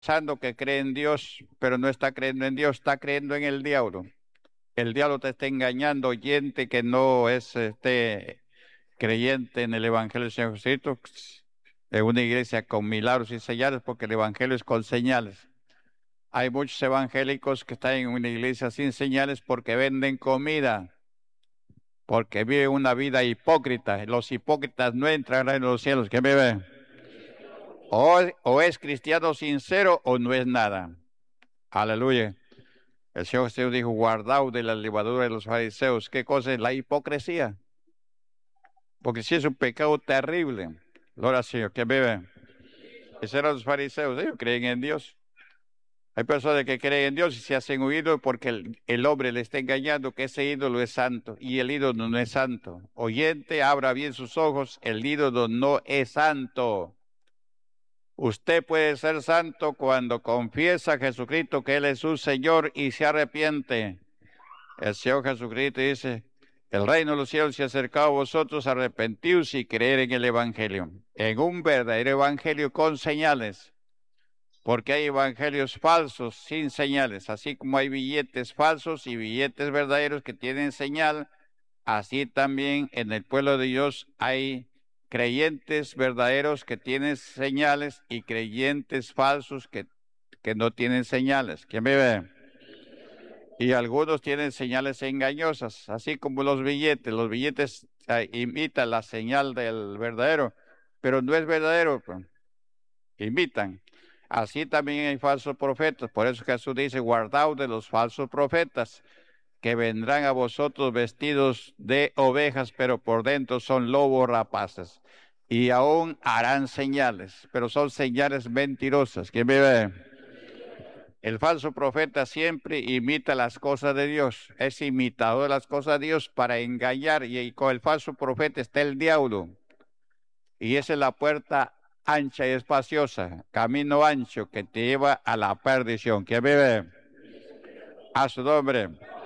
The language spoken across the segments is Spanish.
pensando que cree en Dios, pero no está creyendo en Dios, está creyendo en el diablo. El diablo te está engañando, oyente que no es creyente en el Evangelio del Señor Jesucristo, en una iglesia con milagros y señales, porque el Evangelio es con señales. Hay muchos evangélicos que están en una iglesia sin señales porque venden comida, porque viven una vida hipócrita. Los hipócritas no entran en los cielos. ¿Quién vive? O es cristiano sincero o no es nada. Aleluya. El Señor Jesús dijo, guardaos de la levadura de los fariseos. ¿Qué cosa es la hipocresía? Porque si es un pecado terrible. Gloria al Señor. ¿Quién vive? Esos eran los fariseos. Ellos creen en Dios. Hay personas que creen en Dios y se hacen un ídolo porque el hombre le está engañando que ese ídolo es santo y el ídolo no es santo. Oyente, abra bien sus ojos, el ídolo no es santo. Usted puede ser santo cuando confiesa a Jesucristo que Él es su Señor y se arrepiente. El Señor Jesucristo dice, el reino de los cielos se ha acercado a vosotros, arrepentíos y creer en el Evangelio. En un verdadero Evangelio con señales. Porque hay evangelios falsos sin señales, así como hay billetes falsos y billetes verdaderos que tienen señal, así también en el pueblo de Dios hay creyentes verdaderos que tienen señales y creyentes falsos que no tienen señales. ¿Quién me ve? Y algunos tienen señales engañosas, así como los billetes imitan la señal del verdadero, pero no es verdadero, pues, imitan. Así también hay falsos profetas. Por eso Jesús dice, guardaos de los falsos profetas, que vendrán a vosotros vestidos de ovejas, pero por dentro son lobos rapaces. Y aún harán señales, pero son señales mentirosas. ¿Quién me ve? El falso profeta siempre imita las cosas de Dios. Es imitador de las cosas de Dios para engañar. Y con el falso profeta está el diablo. Y esa es la puerta ancha y espaciosa, camino ancho que te lleva a la perdición. ¿Quién vive? A su nombre.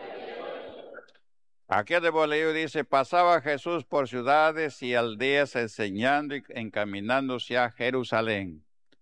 Aquí de Bolívar dice, pasaba Jesús por ciudades y aldeas enseñando y encaminándose a Jerusalén.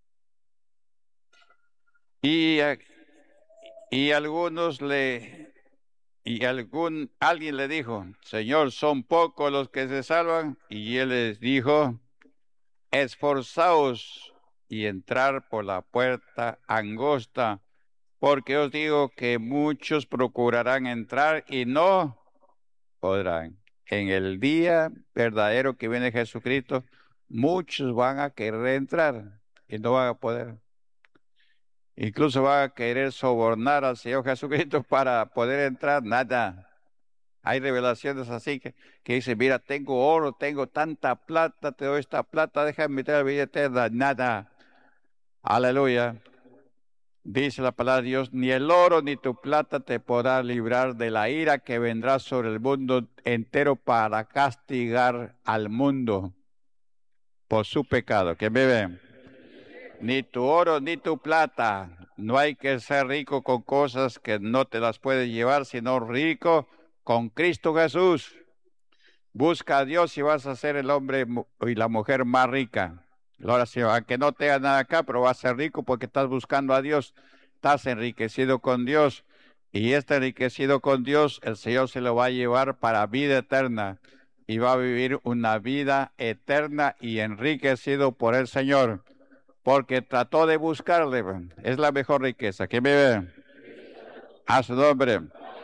Y, y algunos le, alguien le dijo, Señor, son pocos los que se salvan. Y él les dijo, esforzaos y entrar por la puerta angosta, porque os digo que muchos procurarán entrar y no podrán. En el día verdadero que viene Jesucristo, muchos van a querer entrar y no van a poder. Incluso van a querer sobornar al Señor Jesucristo para poder entrar. Nada. Hay revelaciones así que dicen, mira, tengo oro, tengo tanta plata, te doy esta plata, déjame meter la vida eterna. Nada. Aleluya. Dice la palabra de Dios, ni el oro ni tu plata te podrá librar de la ira que vendrá sobre el mundo entero para castigar al mundo por su pecado. ¿Quién vive? Ni tu oro ni tu plata. No hay que ser rico con cosas que no te las puedes llevar, sino rico con Cristo Jesús. Busca a Dios y vas a ser el hombre y la mujer más rica. Gloria al Señor. Aunque no tengas nada acá, pero vas a ser rico porque estás buscando a Dios. Estás enriquecido con Dios. Y este enriquecido con Dios, el Señor se lo va a llevar para vida eterna. Y va a vivir una vida eterna y enriquecido por el Señor. Porque trató de buscarle. Es la mejor riqueza. ¿Quién vive? A su nombre.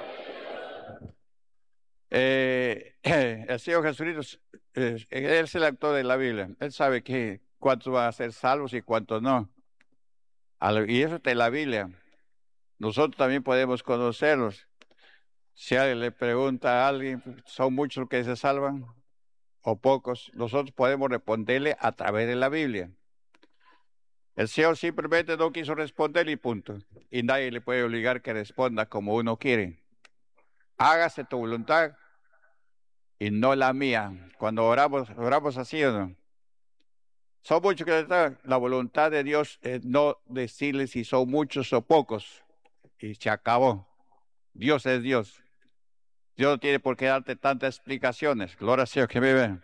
El Señor Jesucristo, Él es el autor de la Biblia. Él sabe que cuántos van a ser salvos y cuántos no. Y eso está en la Biblia. Nosotros también podemos conocerlos. Si alguien le pregunta a alguien, ¿son muchos los que se salvan o pocos? Nosotros podemos responderle a través de la Biblia. El Señor simplemente no quiso responder y punto. Y nadie le puede obligar que responda como uno quiere. Hágase tu voluntad y no la mía. Cuando oramos así o no. Son muchos que están. La voluntad de Dios es no decirle si son muchos o pocos. Y se acabó. Dios es Dios. Dios no tiene por qué darte tantas explicaciones. Gloria al Señor que vive.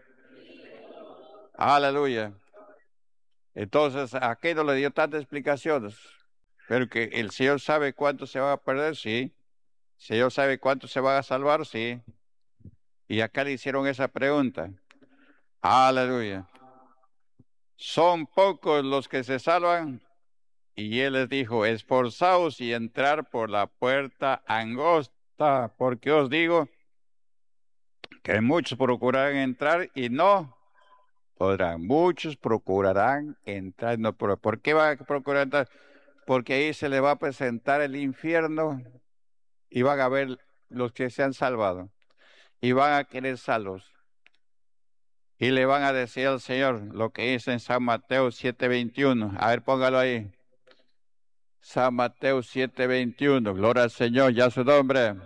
Aleluya. Entonces, ¿a qué no le dio tantas explicaciones? Pero que el Señor sabe cuánto se va a perder, sí. El Señor sabe cuánto se va a salvar, sí. Y acá le hicieron esa pregunta. Aleluya. Son pocos los que se salvan. Y él les dijo, esforzaos y entrar por la puerta angosta, porque os digo que muchos procurarán entrar y no podrán. Muchos procurarán entrar, no podrán. ¿Por qué van a procurar entrar? Porque ahí se le va a presentar el infierno y van a ver los que se han salvado y van a querer salvos. Y le van a decir al Señor lo que dice en San Mateo 7:21. A ver, póngalo ahí. San Mateo 7:21. Gloria al Señor y a su nombre.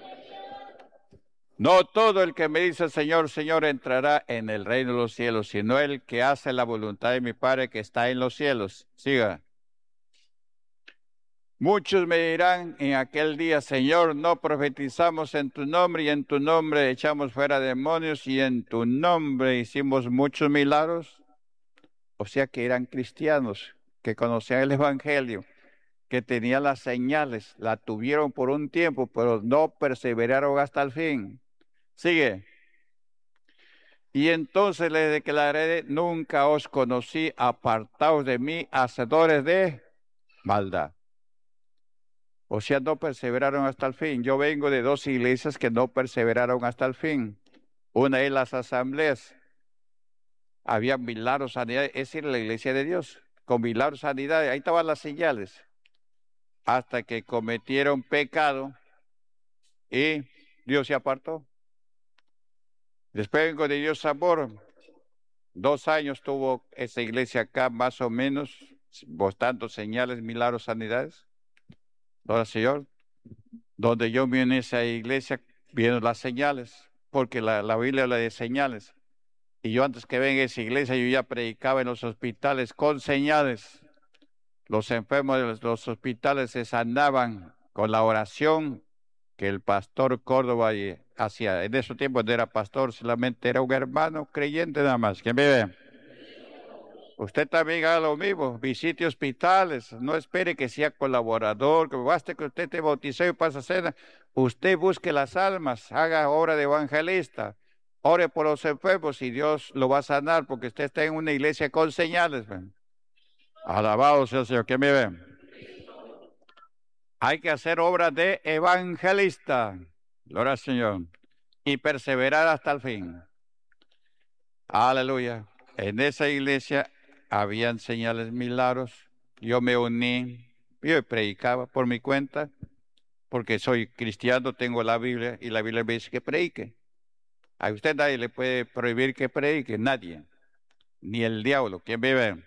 No todo el que me dice Señor, Señor entrará en el reino de los cielos, sino el que hace la voluntad de mi Padre que está en los cielos. Siga. Muchos me dirán en aquel día, Señor, no profetizamos en tu nombre y en tu nombre echamos fuera demonios y en tu nombre hicimos muchos milagros. O sea que eran cristianos, que conocían el Evangelio, que tenían las señales, la tuvieron por un tiempo, pero no perseveraron hasta el fin. Sigue. Y entonces les declaré, nunca os conocí, apartaos de mí, hacedores de maldad. O sea, no perseveraron hasta el fin. Yo vengo de dos iglesias que no perseveraron hasta el fin. Una es las asambleas. Había milagros, sanidades. Esa era la iglesia de Dios, con milagros, sanidades. Ahí estaban las señales. Hasta que cometieron pecado y Dios se apartó. Después vengo de Dios Sabor. 2 años tuvo esa iglesia acá, más o menos, mostrando señales, milagros, sanidades. Ahora, Señor, donde yo vi en esa iglesia, vieron las señales, porque la Biblia habla de señales. Y yo antes que venga a esa iglesia, yo ya predicaba en los hospitales con señales. Los enfermos de los hospitales se sanaban con la oración que el pastor Córdoba hacía. En esos tiempos no era pastor, solamente era un hermano creyente nada más. ¿Quién vive? Usted también haga lo mismo, visite hospitales, no espere que sea colaborador, que basta que usted te bautizó y pasa cena. Usted busque las almas, haga obra de evangelista, ore por los enfermos y Dios lo va a sanar porque usted está en una iglesia con señales. ¿Ven? Alabado sea el Señor, ¿quién me ve? Hay que hacer obras de evangelista, gloria al Señor, y perseverar hasta el fin. Aleluya. En esa iglesia habían señales, milagros. Yo me uní, yo predicaba por mi cuenta, porque soy cristiano, tengo la Biblia y la Biblia me dice que predique. A usted nadie le puede prohibir que predique, nadie, ni el diablo. ¿Quién vive?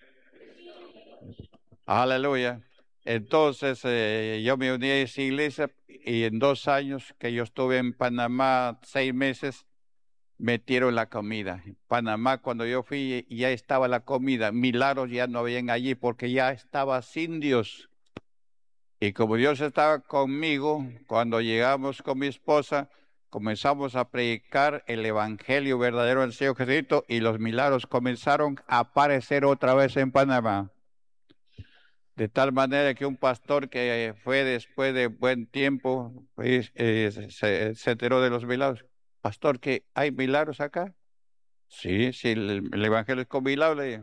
Aleluya. Entonces yo me uní a esa iglesia y en 2 años que yo estuve en Panamá, 6 meses, metieron la comida. En Panamá, cuando yo fui, ya estaba la comida. Milagros ya no habían allí porque ya estaba sin Dios. Y como Dios estaba conmigo, cuando llegamos con mi esposa, comenzamos a predicar el evangelio verdadero del Señor Jesucristo y los milagros comenzaron a aparecer otra vez en Panamá. De tal manera que un pastor que fue después de buen tiempo, pues, se enteró de los milagros. Pastor, ¿que hay milagros acá? Sí, sí, el evangelio es con milagros.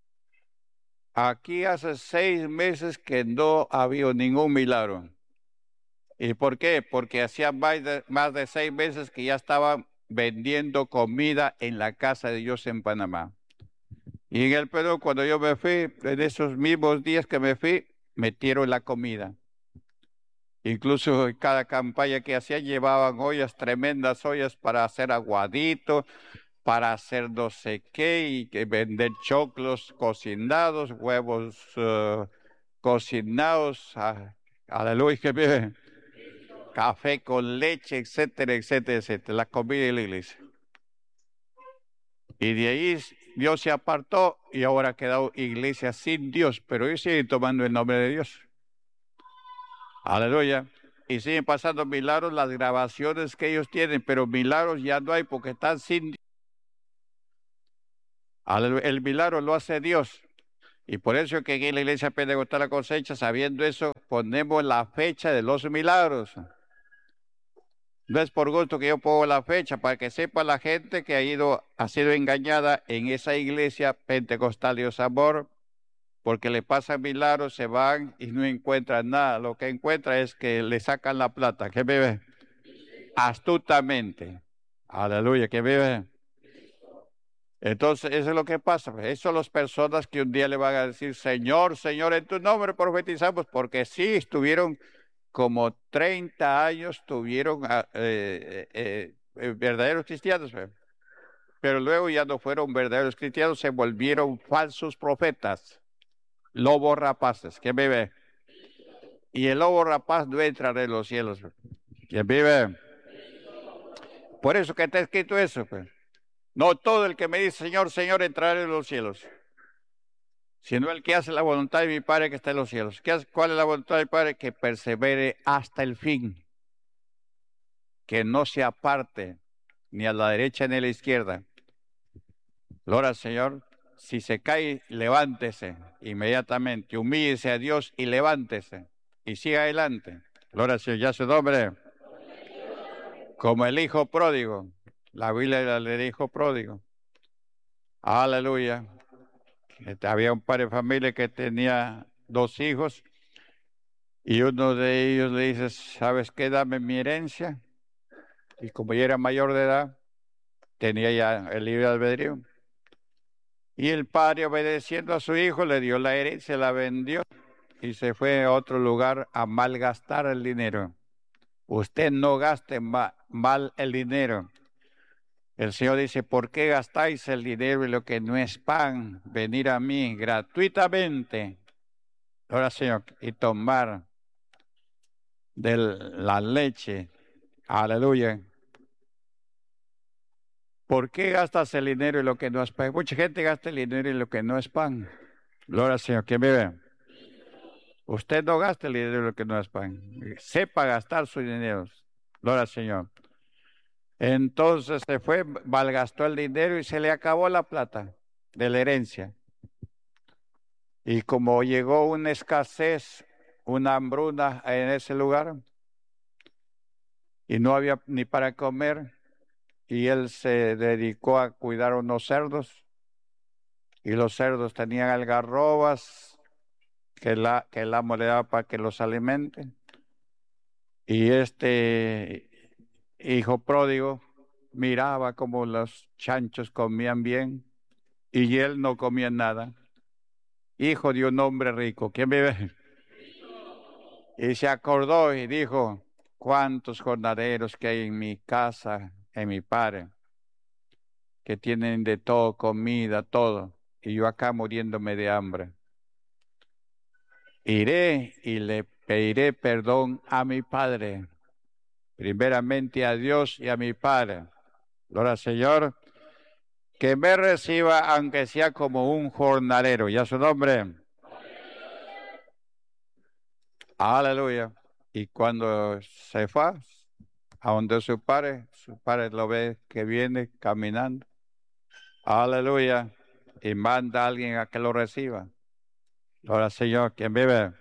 Aquí hace 6 meses que no ha habido ningún milagro. ¿Y por qué? Porque hacía más de 6 meses que ya estaban vendiendo comida en la casa de Dios en Panamá. Y en el Perú, cuando yo me fui, en esos mismos días que me fui, metieron la comida. Incluso en cada campaña que hacía llevaban ollas, tremendas ollas para hacer aguadito, para hacer no sé qué, y que vender choclos cocinados, huevos cocinados, aleluya, que vive, café con leche, etcétera, etcétera, etcétera, la comida de la iglesia. Y de ahí Dios se apartó y ahora ha quedado iglesia sin Dios, pero ellos siguen tomando el nombre de Dios. Aleluya. Y siguen pasando milagros las grabaciones que ellos tienen, pero milagros ya no hay porque están sin Dios. El milagro lo hace Dios. Y por eso que aquí en la iglesia pentecostal la cosecha, sabiendo eso, ponemos la fecha de los milagros. No es por gusto que yo pongo la fecha, para que sepa la gente que ha sido engañada en esa iglesia pentecostal de Amor, porque le pasan milagros, se van y no encuentran nada. Lo que encuentra es que le sacan la plata. ¿Qué vive? Astutamente. Aleluya, ¿qué vive? Entonces, eso es lo que pasa. Esas son las personas que un día le van a decir, Señor, Señor, en tu nombre profetizamos, porque sí estuvieron como 30 años, tuvieron verdaderos cristianos, pero luego ya no fueron verdaderos cristianos, se volvieron falsos profetas, lobos rapaces. ¿Quién vive? Y el lobo rapaz no entra en los cielos. ¿Quién vive? Por eso que está escrito eso, pues. No todo el que me dice Señor, Señor entrará en los cielos, sino el que hace la voluntad de mi Padre que está en los cielos. ¿Cuál es la voluntad de mi Padre? Que persevere hasta el fin, que no se aparte ni a la derecha ni a la izquierda. Gloria al Señor. Si se cae, levántese inmediatamente, humíllese a Dios y levántese y siga adelante. Gloria al Señor, ya su nombre. Como el hijo pródigo. La Biblia era del hijo pródigo. Aleluya. Había un padre de familia que tenía 2 hijos y uno de ellos le dice, ¿sabes qué? Dame mi herencia. Y como ya era mayor de edad, tenía ya el libre albedrío. Y el padre, obedeciendo a su hijo, le dio la herencia, la vendió y se fue a otro lugar a malgastar el dinero. Usted no gaste mal el dinero. El Señor dice, ¿por qué gastáis el dinero y lo que no es pan? Venir a mí gratuitamente. Ahora, Señor, y tomar de la leche. Aleluya. ¿Por qué gastas el dinero y lo que no es pan? Mucha gente gasta el dinero y lo que no es pan. Gloria al Señor. ¿Quién vive? Usted no gasta el dinero y lo que no es pan. Sepa gastar su dinero. Gloria al Señor. Entonces se fue, malgastó el dinero y se le acabó la plata de la herencia. Y como llegó una escasez, una hambruna en ese lugar, y no había ni para comer, y él se dedicó a cuidar unos cerdos, y los cerdos tenían algarrobas que el amo le daba para que los alimente. Y este hijo pródigo miraba como los chanchos comían bien, y él no comía nada. Hijo de un hombre rico, ¿quién vive? Y se acordó y dijo, cuántos jornaleros que hay en mi casa, en mi padre, que tienen de todo, comida, todo, y yo acá muriéndome de hambre. Iré y le pediré perdón a mi padre, primeramente a Dios y a mi padre. Gloria al Señor, que me reciba aunque sea como un jornalero. ¿Ya su nombre? Aleluya. Y cuando se fue a donde su padre lo ve que viene caminando. Aleluya. Y manda a alguien a que lo reciba. Ahora, Señor, ¿quién vive?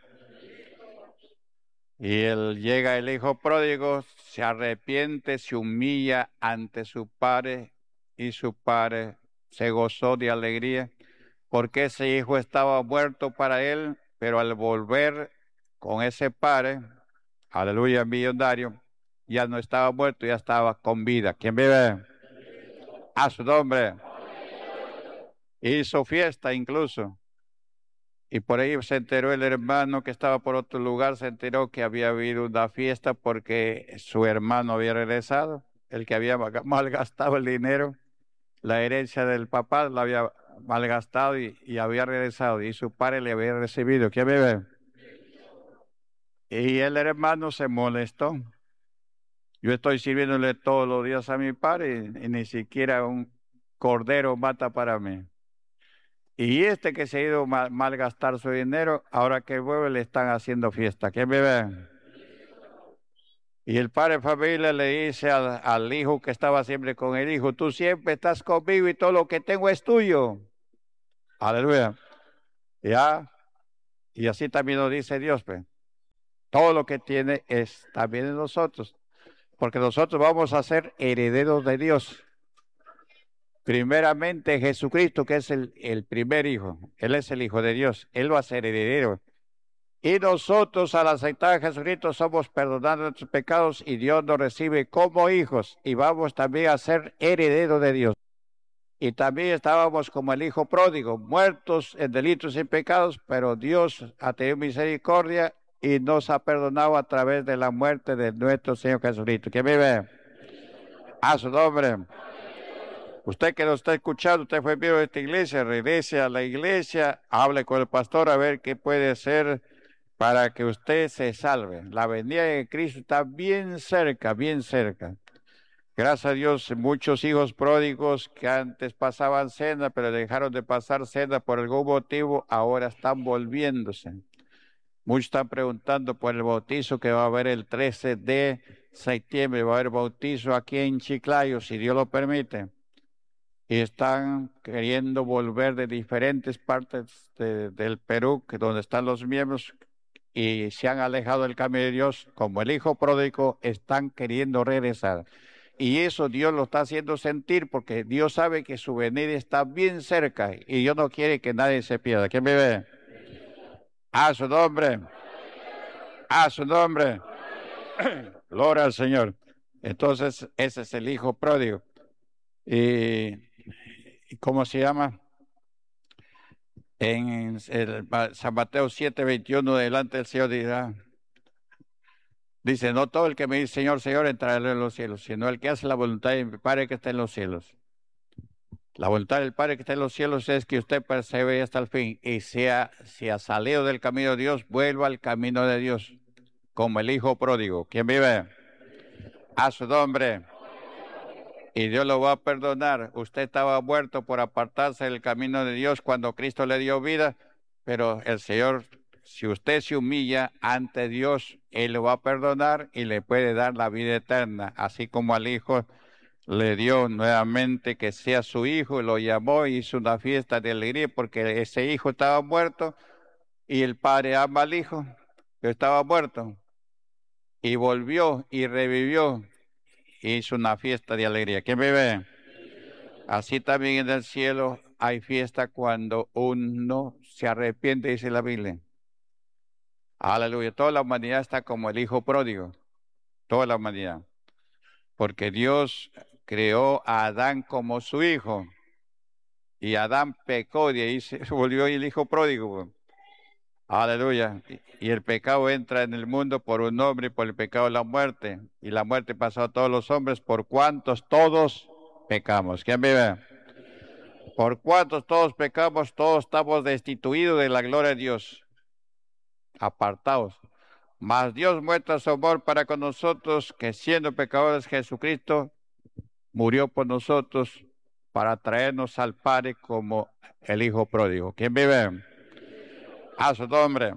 Y él llega el hijo pródigo, se arrepiente, se humilla ante su padre y su padre se gozó de alegría porque ese hijo estaba muerto para él, pero al volver con ese padre, aleluya, millonario, ya no estaba muerto, ya estaba con vida. ¿Quién vive? A su nombre. Hizo fiesta incluso. Y por ahí se enteró el hermano que estaba por otro lugar, se enteró que había habido una fiesta porque su hermano había regresado, el que había malgastado el dinero, la herencia del papá la había malgastado y había regresado y su padre le había recibido. ¿Quién vive? Y el hermano se molestó. Yo estoy sirviéndole todos los días a mi padre y ni siquiera un cordero mata para mí. Y este que se ha ido a malgastar su dinero, ahora que vuelve le están haciendo fiesta. ¿Quién vive? Y el padre de familia le dice al hijo que estaba siempre con el hijo, tú siempre estás conmigo y todo lo que tengo es tuyo. Aleluya. Ya, y así también lo dice Dios, pues. Todo lo que tiene es también en nosotros, porque nosotros vamos a ser herederos de Dios. Primeramente Jesucristo, que es el primer hijo, Él es el Hijo de Dios, Él va a ser heredero. Y nosotros al aceptar a Jesucristo somos perdonados nuestros pecados y Dios nos recibe como hijos y vamos también a ser herederos de Dios. Y también estábamos como el hijo pródigo, muertos en delitos y pecados, pero Dios ha tenido misericordia y nos ha perdonado a través de la muerte de nuestro Señor Jesucristo. ¿Quién vive? A su nombre. Usted que nos está escuchando, usted fue miembro de esta iglesia, regrese a la iglesia, hable con el pastor a ver qué puede hacer para que usted se salve. La venida de Cristo está bien cerca, bien cerca. Gracias a Dios, muchos hijos pródigos que antes pasaban cena, pero dejaron de pasar cena por algún motivo, ahora están volviéndose. Muchos están preguntando por el bautizo que va a haber el 13 de septiembre. Va a haber bautizo aquí en Chiclayo, si Dios lo permite. Y están queriendo volver de diferentes partes del Perú, donde están los miembros, y se han alejado del camino de Dios, como el hijo pródigo, están queriendo regresar. Y eso Dios lo está haciendo sentir porque Dios sabe que su venida está bien cerca y Dios no quiere que nadie se pierda. ¿Quién me ve? A su nombre, a su nombre. Gloria al Señor. Entonces, ese es el hijo pródigo. ¿Y cómo se llama? En San Mateo 7:21, delante del Señor dirá, dice, no todo el que me dice Señor, Señor entrará en los cielos, sino el que hace la voluntad de mi Padre que está en los cielos. La voluntad del Padre que está en los cielos es que usted persevere hasta el fin y si ha salido del camino de Dios, vuelva al camino de Dios, como el hijo pródigo. ¿Quién vive? A su nombre. Y Dios lo va a perdonar. Usted estaba muerto por apartarse del camino de Dios cuando Cristo le dio vida, pero el Señor, si usted se humilla ante Dios, Él lo va a perdonar y le puede dar la vida eterna, así como al Hijo le dio nuevamente que sea su hijo, y lo llamó y hizo una fiesta de alegría porque ese hijo estaba muerto y el padre ama al hijo, pero estaba muerto y volvió y revivió y hizo una fiesta de alegría. ¿Quién vive? Así también en el cielo hay fiesta cuando uno se arrepiente, dice la Biblia. Aleluya. Toda la humanidad está como el hijo pródigo, toda la humanidad, porque Dios creó a Adán como su hijo. Y Adán pecó y de ahí se volvió el hijo pródigo. Aleluya. Y el pecado entra en el mundo por un hombre y por el pecado la muerte. Y la muerte pasó a todos los hombres por cuantos todos pecamos. ¿Quién vive? Por cuantos todos pecamos, todos estamos destituidos de la gloria de Dios, apartados. Mas Dios muestra su amor para con nosotros, que siendo pecadores Jesucristo murió por nosotros para traernos al Padre como el Hijo pródigo. ¿Quién vive? A su nombre.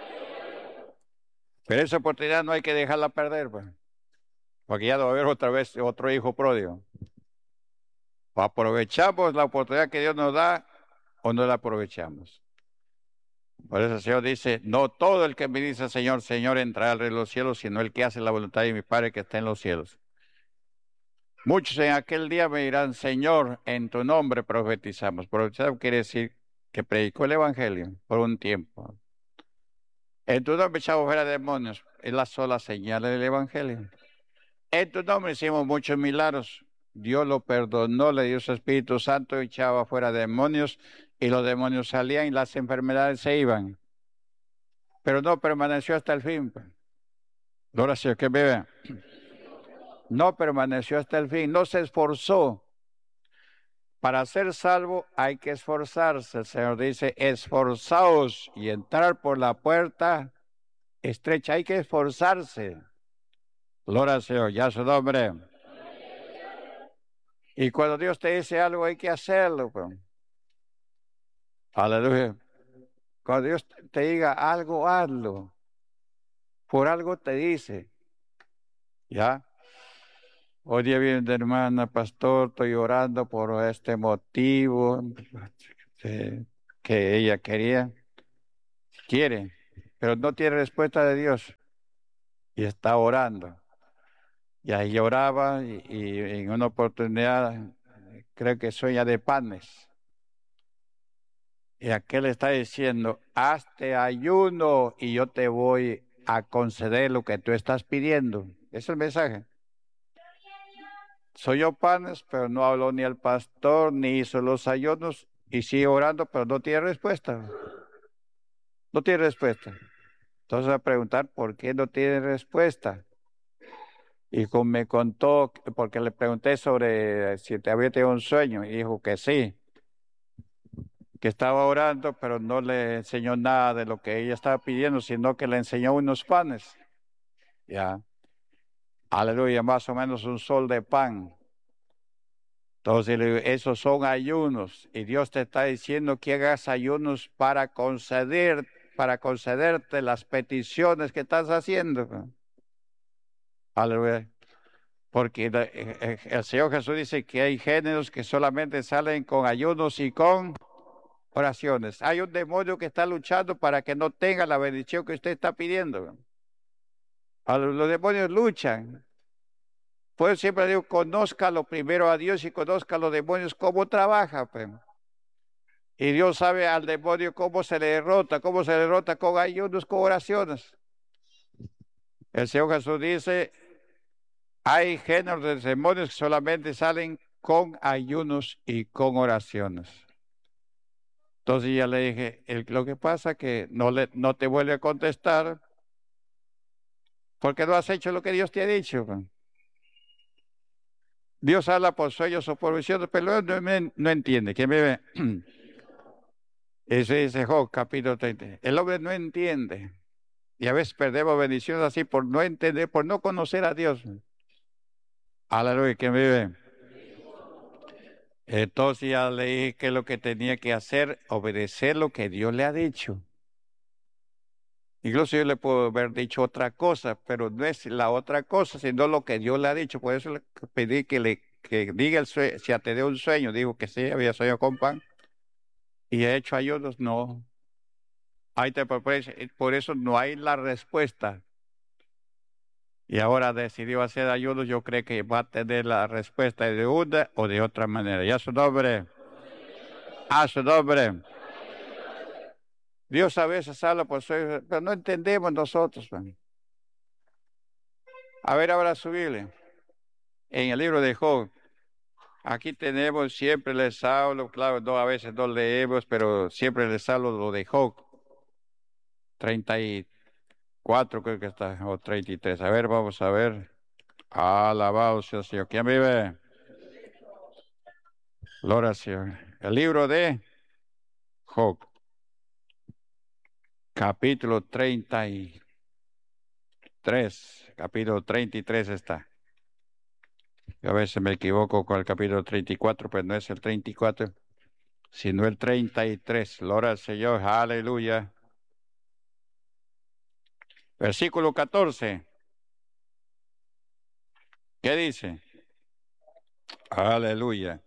Pero esa oportunidad no hay que dejarla perder, pues, porque ya no va a haber otra vez otro hijo pródigo. O aprovechamos la oportunidad que Dios nos da o no la aprovechamos. Por eso el Señor dice, no todo el que me dice Señor, Señor entrará al reino de los cielos, sino el que hace la voluntad de mi Padre que está en los cielos. Muchos en aquel día me dirán, Señor, en tu nombre profetizamos. Profetizamos quiere decir que predicó el Evangelio por un tiempo. En tu nombre echamos fuera demonios. Es la sola señal del Evangelio. En tu nombre hicimos muchos milagros. Dios lo perdonó, le dio su Espíritu Santo, echaba fuera demonios y los demonios salían y las enfermedades se iban. Pero no permaneció hasta el fin. Gloria al Señor, que vive. No permaneció hasta el fin, no se esforzó. Para ser salvo hay que esforzarse. El Señor dice, esforzaos y entrar por la puerta estrecha. Hay que esforzarse. Gloria al Señor, ya su nombre. Y cuando Dios te dice algo hay que hacerlo. Pues. Aleluya. Cuando Dios te diga algo, hazlo. Por algo te dice. ¿Ya? Hoy día viene de hermana, pastor, estoy orando por este motivo que ella quiere, pero no tiene respuesta de Dios. y está orando. Y ahí oraba y en una oportunidad creo que sueña de panes. Y aquel está diciendo, hazte ayuno y yo te voy a conceder lo que tú estás pidiendo. Ese es el mensaje. Soy yo panes, pero no habló ni al pastor, ni hizo los ayunos, y sigue orando, pero no tiene respuesta. No tiene respuesta. Entonces a preguntar por qué no tiene respuesta. Y me contó, porque le pregunté sobre si te había tenido un sueño, y dijo que sí, que estaba orando, pero no le enseñó nada de lo que ella estaba pidiendo, sino que le enseñó unos panes. Ya, aleluya, más o menos un sol de pan. Entonces, esos son ayunos, y Dios te está diciendo que hagas ayunos para concederte las peticiones que estás haciendo. Aleluya. Porque el Señor Jesús dice que hay géneros que solamente salen con ayunos y con oraciones. Hay un demonio que está luchando para que no tenga la bendición que usted está pidiendo. Los demonios luchan. Pues siempre digo, conózcalo primero a Dios y conozca a los demonios cómo trabaja. Pues. Y Dios sabe al demonio cómo se le derrota con ayunos, con oraciones. El Señor Jesús dice, hay géneros de demonios que solamente salen con ayunos y con oraciones. Entonces ya le dije, lo que pasa es que no te vuelve a contestar porque no has hecho lo que Dios te ha dicho. Dios habla por sueños o por visiones, pero no entiende. ¿Quién me ve? Eso dice Job, capítulo 30. El hombre no entiende. Y a veces perdemos bendiciones así por no entender, por no conocer a Dios. Aleluya, ¿quién me ve? Entonces ya le dije que lo que tenía que hacer, obedecer lo que Dios le ha dicho. Incluso yo le puedo haber dicho otra cosa, pero no es la otra cosa, sino lo que Dios le ha dicho. Por eso le pedí que diga el sueño, si te dio un sueño, dijo que sí, había soñado con pan, y he hecho ayunos, no. Por eso no hay la respuesta. Y ahora decidió hacer ayunos, yo creo que va a tener la respuesta de una o de otra manera. Y a su nombre, a su nombre. Dios a veces habla por sueños, pero no entendemos nosotros. Man. A ver, ahora subirle. En el libro de Job. Aquí tenemos, siempre les hablo, claro, no, a veces no leemos, pero siempre les hablo lo de Job. 34 creo que está, o 33. A ver, vamos a ver. Alabado sea el Señor. ¿Quién vive? Gloria al Señor. El libro de Job, capítulo 33. Capítulo 33 está. Yo a veces me equivoco con el capítulo 34, pero no es el 34, sino el 33. Gloria al Señor. Aleluya. Versículo 14. ¿Qué dice? Aleluya.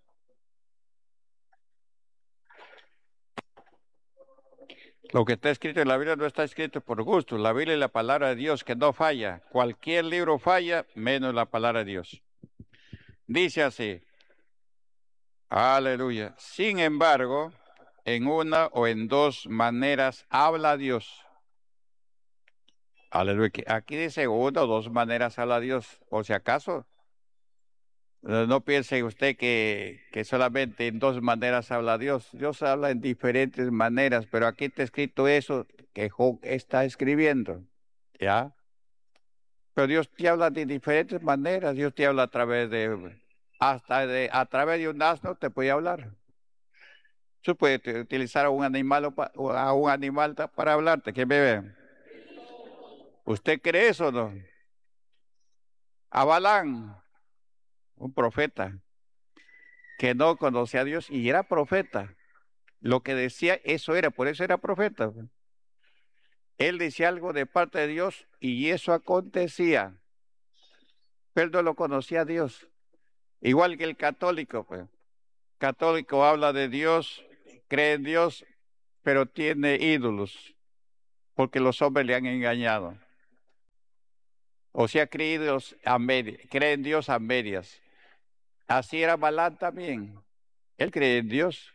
Lo que está escrito en la Biblia no está escrito por gusto. La Biblia es la palabra de Dios que no falla. Cualquier libro falla, menos la palabra de Dios. Dice así. Aleluya. Sin embargo, en una o en dos maneras habla Dios. Aleluya. Aquí dice una o dos maneras habla Dios. Por si acaso, no piense usted que solamente en dos maneras habla Dios. Dios habla en diferentes maneras, pero aquí está escrito eso que Job está escribiendo. ¿Ya? Pero Dios te habla de diferentes maneras. Dios te habla a través a través de un asno te puede hablar. Tú puedes utilizar a un animal o a un animal para hablarte. ¿Quién me ve? ¿Usted cree eso o no? A Balán, un profeta que no conocía a Dios y era profeta. Lo que decía, eso era, por eso era profeta. Él decía algo de parte de Dios y eso acontecía. Pero no lo conocía a Dios. Igual que el católico, pues. Católico habla de Dios, cree en Dios, pero tiene ídolos, porque los hombres le han engañado. O sea, cree en Dios a medias. Así era Balán también. Él cree en Dios,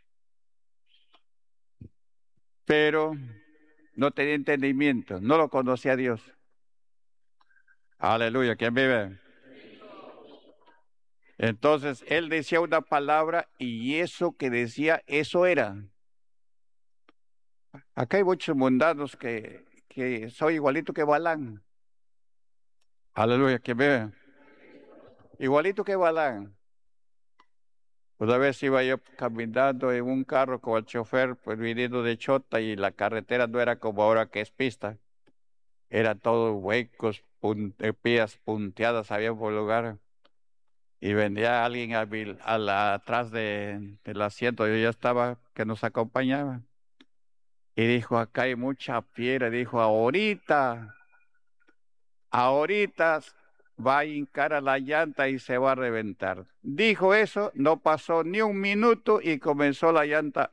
pero no tenía entendimiento, no lo conocía a Dios. Aleluya, ¿quién vive? Entonces él decía una palabra y eso que decía, eso era. Acá hay muchos mundanos que soy igualito que Balán. Aleluya, ¿quién vive? Igualito que Balán. Una vez iba yo caminando en un carro con el chofer, pues viniendo de Chota y la carretera no era como ahora que es pista. Era todo huecos, vías punteadas había por lugar. Y venía alguien atrás del asiento, yo ya estaba, que nos acompañaba. Y dijo, acá hay mucha piedra. Dijo, ahorita va a hincar a la llanta y se va a reventar. Dijo eso, no pasó ni un minuto y comenzó la llanta.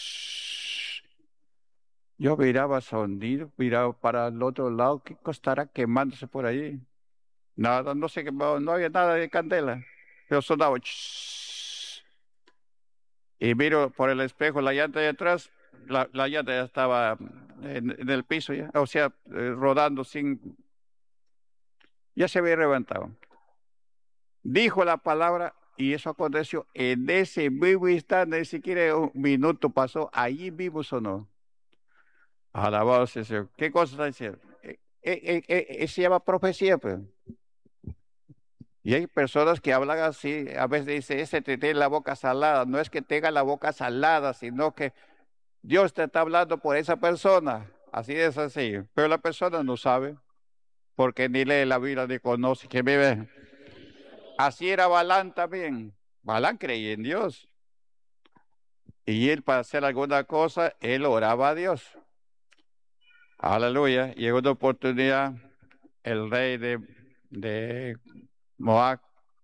Yo miraba sondido, miraba para el otro lado, ¿qué costará quemándose por allí? Nada, no se quemaba, no había nada de candela, pero sonaba. Y miro por el espejo la llanta de atrás, la llanta ya estaba en el piso, ya, o sea, rodando ya se había levantado. Dijo la palabra y eso aconteció en ese mismo instante, ni siquiera un minuto pasó, allí mismo sonó. Alabado sea el Señor. ¿Qué cosa está diciendo? Se llama profecía, pues. Y hay personas que hablan así, a veces dice, ese te tiene la boca salada. No es que tenga la boca salada, sino que Dios te está hablando por esa persona. Así es así. Pero la persona no sabe, porque ni lee la Biblia ni conoce que vive. Así era Balán también. Balán creía en Dios. Y él para hacer alguna cosa, él oraba a Dios. Aleluya. Y en una oportunidad, el rey de Moab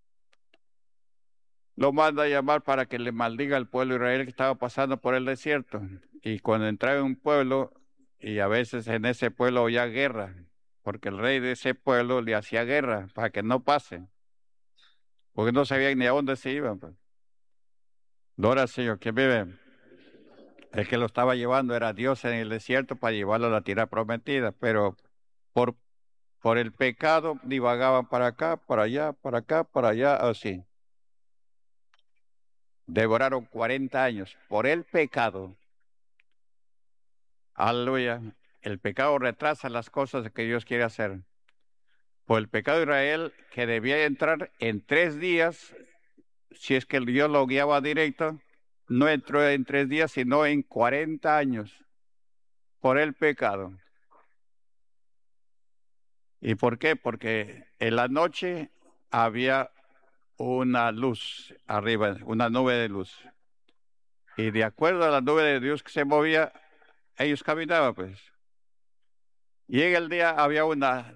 lo manda a llamar para que le maldiga al pueblo de Israel que estaba pasando por el desierto. Y cuando entraba en un pueblo, y a veces en ese pueblo había guerra, porque el rey de ese pueblo le hacía guerra para que no pase, porque no sabían ni a dónde se iban, pues. Gloria al Señor, ¿quién vive? El que lo estaba llevando era Dios en el desierto para llevarlo a la tierra prometida, pero por, por el pecado divagaban para acá, para allá, para acá, para allá, así. Devoraron 40 años por el pecado. Aleluya. El pecado retrasa las cosas que Dios quiere hacer. Por el pecado de Israel, que debía entrar en 3 días, si es que Dios lo guiaba directo, no entró en 3 días, sino en 40 años. Por el pecado. ¿Y por qué? Porque en la noche había una luz arriba, una nube de luz. Y de acuerdo a la nube de Dios que se movía, ellos caminaban, pues. Y en el día había una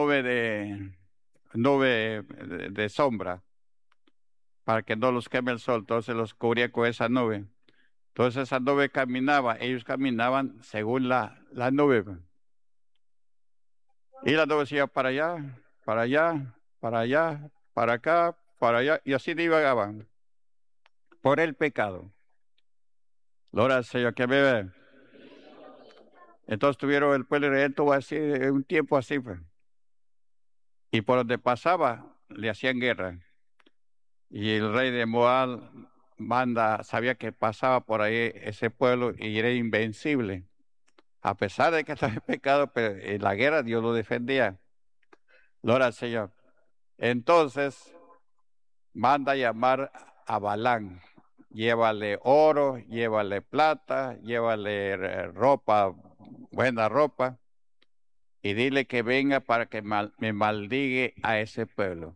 nube de sombra para que no los queme el sol, entonces los cubría con esa nube. Entonces esa nube caminaba, ellos caminaban según la nube, pues. Y la nube se iba para allá, para allá, para allá, para acá, para allá, y así divagaban por el pecado. Gloria al Señor que vive. Entonces tuvieron el pueblo de Israel tuvo así, un tiempo así, pues. Y por donde pasaba, le hacían guerra. Y el rey de Moab sabía que pasaba por ahí ese pueblo y era invencible. A pesar de que estaba en pecado, pero en la guerra Dios lo defendía. Gloria al Señor. Entonces manda a llamar a Balán. Llévale oro, llévale plata, llévale ropa, buena ropa, y dile que venga para que me maldigue a ese pueblo.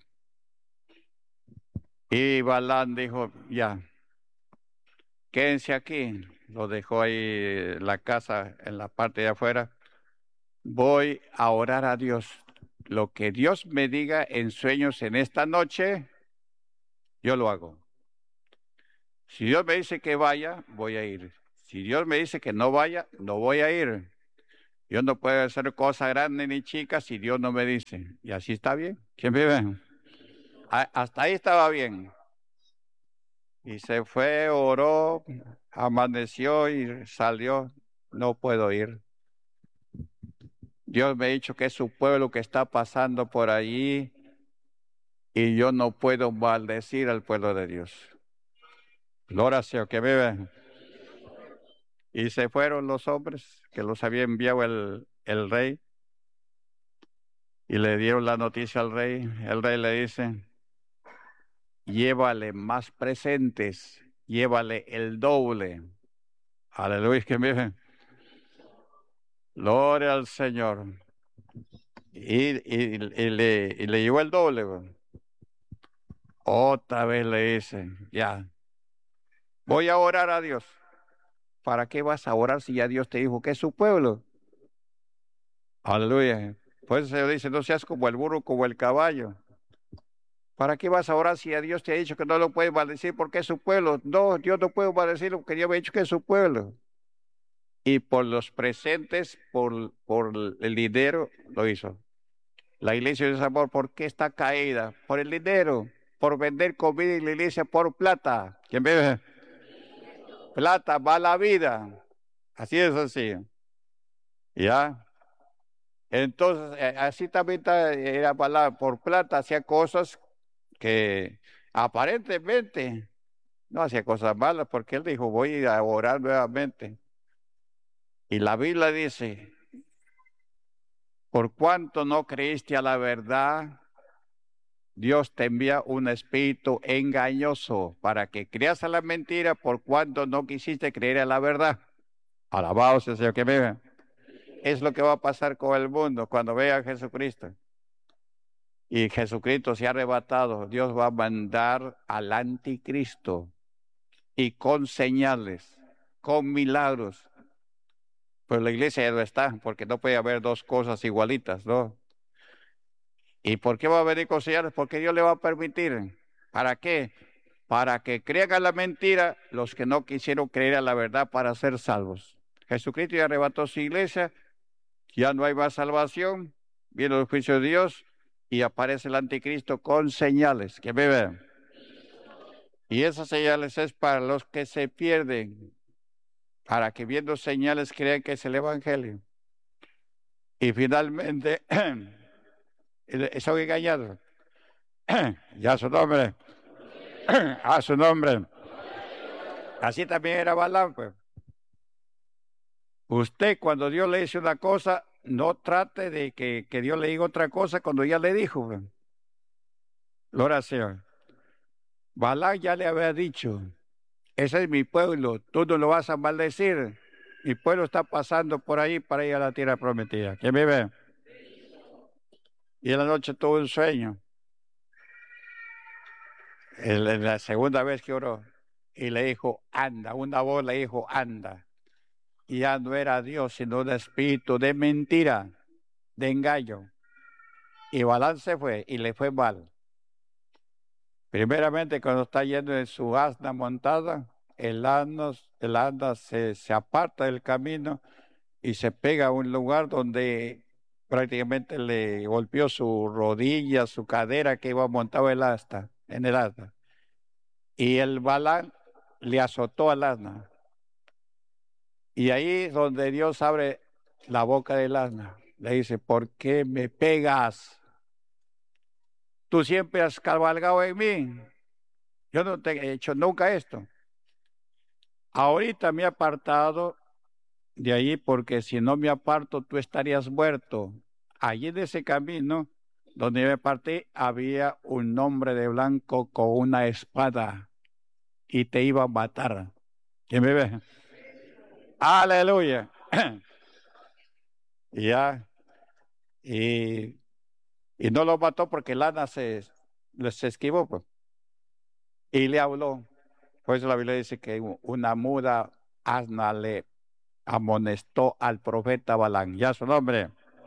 Y Balán dijo, ya, quédense aquí. Lo dejó ahí la casa en la parte de afuera. Voy a orar a Dios. Lo que Dios me diga en sueños en esta noche, yo lo hago. Si Dios me dice que vaya, voy a ir. Si Dios me dice que no vaya, no voy a ir. Yo no puedo hacer cosa grande ni chica si Dios no me dice. Y así está bien. ¿Quién vive? Hasta ahí estaba bien. Y se fue, oró, amaneció y salió. No puedo ir. Dios me ha dicho que es su pueblo que está pasando por allí y yo no puedo maldecir al pueblo de Dios. Gloria sea que vive. Y se fueron los hombres que los había enviado el rey y le dieron la noticia al rey. El rey le dice, llévale más presentes, llévale el doble. Aleluya, que vive. Gloria al Señor. Y le llevó el doble. Otra vez le dice, ya, voy a orar a Dios. ¿Para qué vas a orar si ya Dios te dijo que es su pueblo? Aleluya. Pues se dice, no seas como el burro, como el caballo. ¿Para qué vas a orar si a Dios te ha dicho que no lo puedes maldecir porque es su pueblo? No, Dios no puede maldecir lo que Dios me ha dicho que es su pueblo. Y por los presentes, por el dinero, lo hizo. La iglesia de Sabor, ¿por qué está caída? Por el dinero, por vender comida en la iglesia por plata. ¿Quién ve? Plata va la vida. Así es así. ¿Ya? Entonces, así también era palabra, por plata hacía cosas que aparentemente no hacía cosas malas, porque él dijo, voy a orar nuevamente. Y la Biblia dice, por cuanto no creíste a la verdad, Dios te envía un espíritu engañoso para que creas a la mentira, por cuanto no quisiste creer a la verdad. Alabado sea el Señor que vive. Es lo que va a pasar con el mundo cuando vea a Jesucristo. Y Jesucristo se ha arrebatado, Dios va a mandar al anticristo y con señales, con milagros. Pues la iglesia ya no está, porque no puede haber dos cosas igualitas, ¿no? ¿Y por qué va a venir con señales? Porque Dios le va a permitir. ¿Para qué? Para que crean a la mentira los que no quisieron creer a la verdad para ser salvos. Jesucristo ya arrebató su iglesia, ya no hay más salvación, viene el juicio de Dios y aparece el anticristo con señales. Que me vean. Y esas señales es para los que se pierden, para que viendo señales crean que es el Evangelio. Y finalmente son engañados. Ya su nombre, a su nombre. Así también era Balaam, pues. Usted cuando Dios le dice una cosa, no trate de que Dios le diga otra cosa cuando ya le dijo, pues. Gloria al Señor. Balaam ya le había dicho, ese es mi pueblo, tú no lo vas a maldecir. Mi pueblo está pasando por ahí para ir a la tierra prometida. ¿Quién me ve? Y en la noche tuvo un sueño. En la segunda vez que oró. Y le dijo, anda. Una voz le dijo, anda. Y ya no era Dios, sino un espíritu de mentira, de engaño. Y Balaam se fue y le fue mal. Primeramente, cuando está yendo en su asna montada, el asna se aparta del camino y se pega a un lugar donde prácticamente le golpeó su rodilla, su cadera que iba montado en el asna. Y el Balaam le azotó al asna. Y ahí es donde Dios abre la boca del asna. Le dice, ¿por qué me pegas? Tú siempre has cabalgado en mí. Yo no te he hecho nunca esto. Ahorita me he apartado de allí porque si no me aparto tú estarías muerto. Allí en ese camino donde me partí había un hombre de blanco con una espada y te iba a matar. ¿Quién me ve? Aleluya. Y ya, y, y no lo mató porque Lana se esquivó, pues, y le habló. Por eso la Biblia dice que una muda asna le amonestó al profeta Balán, ya su nombre.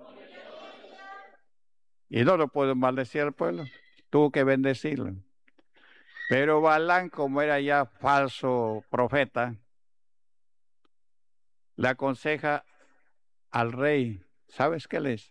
Y no lo pudo maldecir al pueblo, tuvo que bendecirlo. Pero Balán, como era ya falso profeta, le aconseja al rey, ¿sabes qué le dice?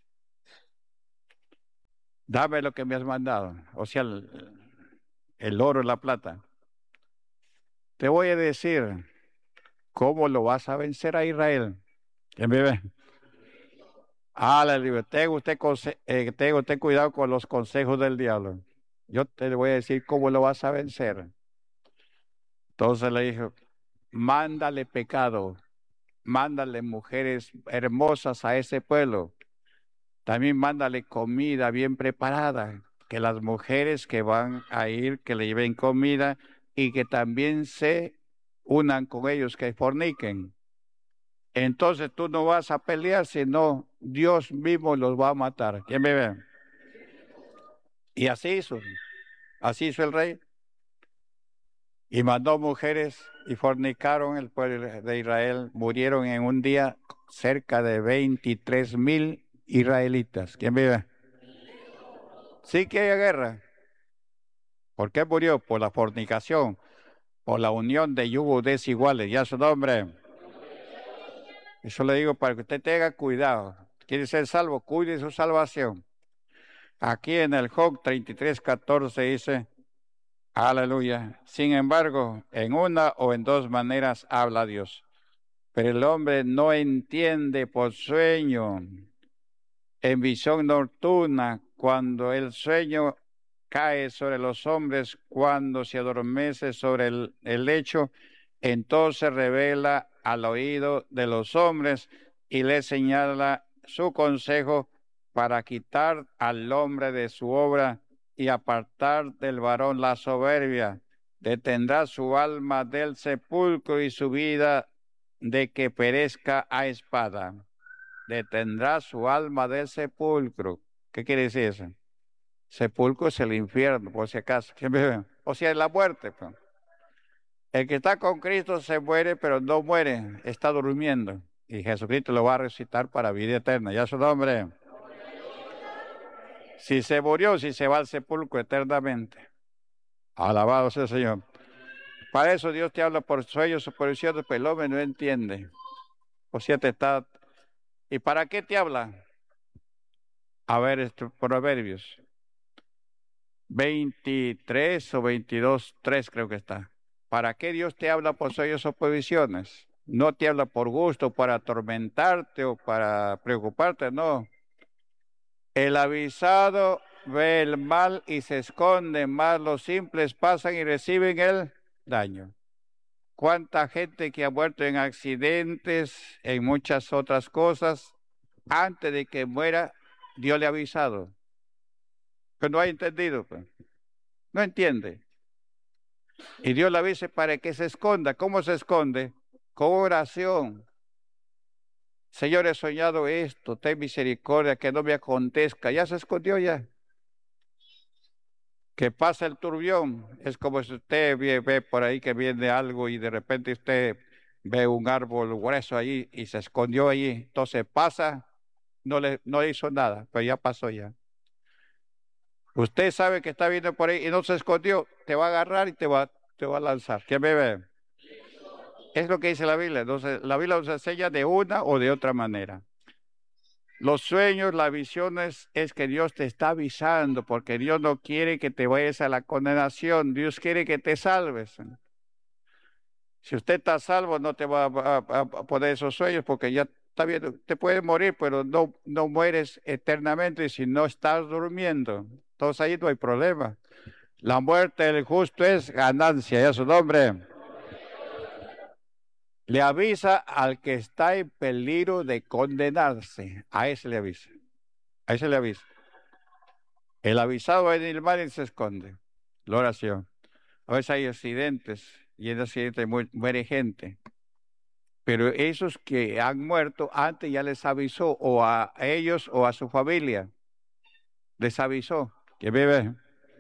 Dame lo que me has mandado, o sea, el oro y la plata. Te voy a decir cómo lo vas a vencer a Israel. ¿Quién vive? Aleluya. Tenga usted cuidado con los consejos del diablo. Yo te voy a decir cómo lo vas a vencer. Entonces le dijo, mándale pecado, mándale mujeres hermosas a ese pueblo. También mándale comida bien preparada, que las mujeres que van a ir, que le lleven comida y que también se unan con ellos, que forniquen. Entonces tú no vas a pelear, sino Dios mismo los va a matar. ¿Quién me ve? Y así hizo el rey. Y mandó mujeres y fornicaron el pueblo de Israel. Murieron en un día cerca de 23,000 israelitas. ¿Quién vive? Sí que hay guerra. ¿Por qué murió? Por la fornicación, por la unión de yugos desiguales. Ya su nombre. Eso le digo para que usted tenga cuidado. ¿Quiere ser salvo? Cuide su salvación. Aquí en el Job 33:14 dice, aleluya. Sin embargo, en una o en dos maneras habla Dios. Pero el hombre no entiende por sueño, en visión nocturna, cuando el sueño cae sobre los hombres, cuando se adormece sobre el lecho, entonces revela al oído de los hombres y le señala su consejo para quitar al hombre de su obra y apartar del varón la soberbia. Detendrá su alma del sepulcro y su vida de que perezca a espada. Detendrá su alma del sepulcro. ¿Qué quiere decir eso? Sepulcro es el infierno, por si acaso. O sea, es la muerte. Pues. El que está con Cristo se muere, pero no muere, está durmiendo. Y Jesucristo lo va a resucitar para vida eterna. Ya su nombre. Si se murió, si se va al sepulcro eternamente. Alabado sea el Señor. Para eso Dios te habla por sueños o por visiones, pero el hombre no entiende. O sea, te está... ¿Y para qué te habla? A ver, Proverbios 23 o 22:3 creo que está. ¿Para qué Dios te habla por sueños o por visiones? No te habla por gusto, para atormentarte o para preocuparte, no. El avisado ve el mal y se esconde, más los simples pasan y reciben el daño. ¿Cuánta gente que ha muerto en accidentes, en muchas otras cosas, antes de que muera, Dios le ha avisado? Que no ha entendido, pues. No entiende. Y Dios le avisa para que se esconda. ¿Cómo se esconde? Con oración. Señor, he soñado esto, ten misericordia, que no me acontezca. Ya se escondió ya. Que pasa el turbión. Es como si usted ve por ahí que viene algo y de repente usted ve un árbol grueso ahí y se escondió ahí. Entonces pasa, no le hizo nada, pero ya pasó ya. Usted sabe que está viendo por ahí y no se escondió, te va a agarrar y te va a lanzar. ¿Quién me ve? Es lo que dice la Biblia. Entonces, la Biblia nos enseña de una o de otra manera. Los sueños, las visiones, es que Dios te está avisando, porque Dios no quiere que te vayas a la condenación, Dios quiere que te salves. Si usted está salvo, no te va a poner esos sueños, porque ya está bien, te puedes morir, pero no mueres eternamente si no estás durmiendo. Entonces ahí no hay problema. La muerte del justo es ganancia, ya su nombre. Le avisa al que está en peligro de condenarse. A ese le avisa. A ese le avisa. El avisado va en el mar y se esconde. La oración. A veces hay accidentes y en accidentes muere gente. Pero esos que han muerto antes ya les avisó o a ellos o a su familia. Les avisó que vive.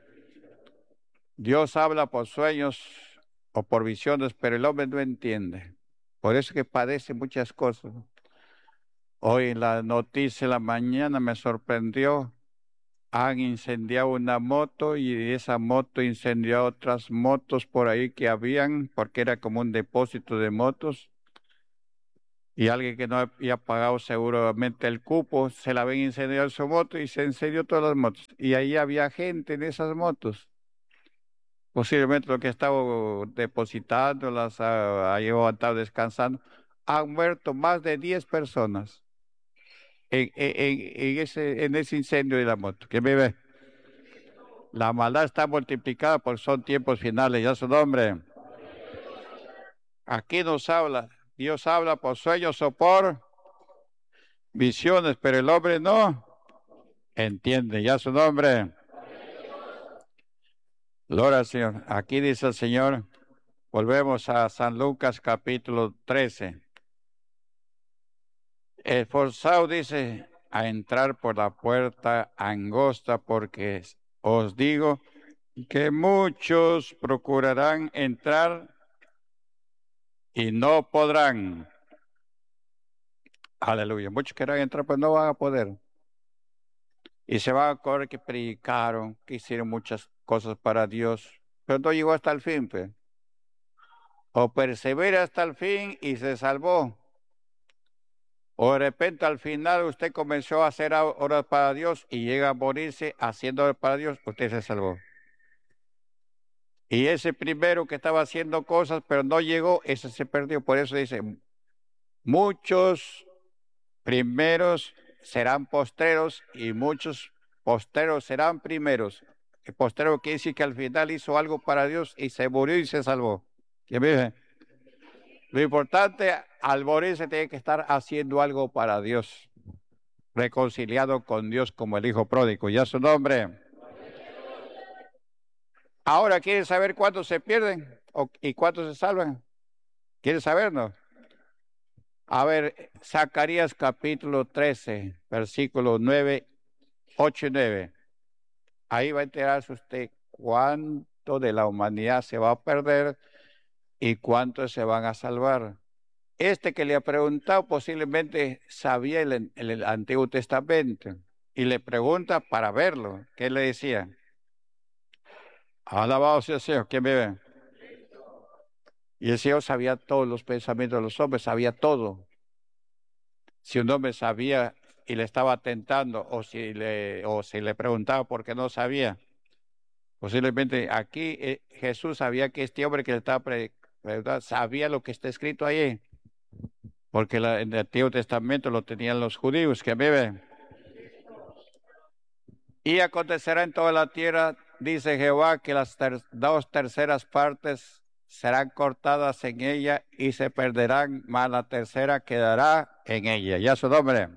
Dios habla por sueños o por visiones, pero el hombre no entiende. Por eso que padece muchas cosas. Hoy en la noticia de la mañana me sorprendió. Han incendiado una moto y esa moto incendió otras motos por ahí que habían, porque era como un depósito de motos. y alguien que no había pagado seguramente el cupo, se la ven incendiar su moto y se incendió todas las motos. Y ahí había gente en esas motos. Posiblemente lo que estaba depositándolas, ahí o han estado descansando. Han muerto más de 10 personas en ese incendio de la moto. ¿Quién vive? La maldad está multiplicada porque son tiempos finales, ya su nombre. Aquí nos habla, Dios habla por sueños o por visiones, pero el hombre no entiende, ya su nombre. Gloria al Señor. Aquí dice el Señor, volvemos a San Lucas capítulo 13. Esforzado dice a entrar por la puerta angosta porque os digo que muchos procurarán entrar y no podrán. Aleluya. Muchos querrán entrar, pero no van a poder. Y se van a acordar que predicaron, que hicieron muchas cosas para Dios, pero no llegó hasta el fin, pues. O persevera hasta el fin y se salvó. O de repente al final usted comenzó a hacer obras para Dios y llega a morirse haciendo obras para Dios, usted se salvó. Y ese primero que estaba haciendo cosas, pero no llegó, ese se perdió. Por eso dice, muchos primeros serán postreros y muchos postreros serán primeros. El postrero quiere decir que al final hizo algo para Dios y se murió y se salvó. ¿Qué me dice? Lo importante, al morirse tiene que estar haciendo algo para Dios, reconciliado con Dios como el hijo pródigo. Ya su nombre. Ahora, ¿quieren saber cuántos se pierden y cuántos se salvan? ¿Quieren saberlo? A ver, Zacarías capítulo 13, versículos 9, 8 y 9. Ahí va a enterarse usted cuánto de la humanidad se va a perder y cuántos se van a salvar. Este que le ha preguntado posiblemente sabía el Antiguo Testamento y le pregunta para verlo. ¿Qué le decía? Alabado sea el Señor. ¿Quién vive? Y el Señor sabía todos los pensamientos de los hombres, sabía todo. Si un hombre sabía y le estaba tentando o si le preguntaba por qué no sabía, posiblemente aquí Jesús sabía que este hombre que le estaba preguntando sabía lo que está escrito ahí, porque en el Antiguo Testamento lo tenían los judíos que viven. Y acontecerá en toda la tierra, dice Jehová, que las 2/3 partes serán cortadas en ella y se perderán, mas la tercera quedará en ella. Ya su nombre.